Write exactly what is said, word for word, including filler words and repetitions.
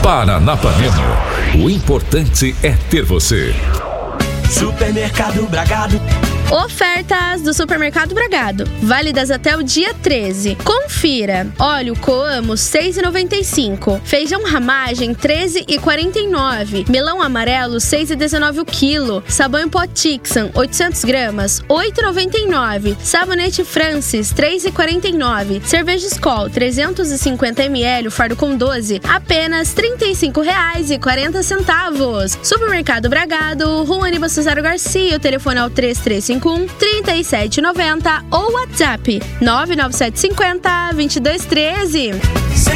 Paranapanema, o importante é ter você. Supermercado Bragado. Ofertas do Supermercado Bragado, válidas até o dia treze. Confira: óleo Coamo seis reais e noventa e cinco centavos, feijão Ramagem treze reais e quarenta e nove centavos, melão amarelo seis reais e dezenove centavos o quilo, sabão em pó Tixan oitocentos gramas oito reais e noventa e nove centavos, sabonete Francis três reais e quarenta e nove centavos, cerveja Skol trezentos e cinquenta mililitros, o fardo com doze, apenas trinta e cinco reais e quarenta centavos. Supermercado Bragado, Rua Aníbal Cesaro Garcia, o telefone é o três três cinco um, três sete nove zero ou WhatsApp nove nove sete cinco zero, dois dois um três.